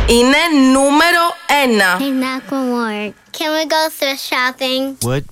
Είναι νούμερο 1. Hey, Macklemore, can we go thrift shopping? What?